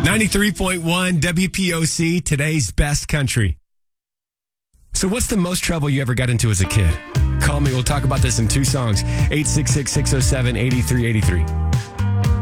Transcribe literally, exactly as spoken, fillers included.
ninety-three point one W P O C, today's best country. So what's the most trouble you ever got into as a kid? Call me. We'll talk about this in two songs. eight six six, six oh seven, eight three eight three.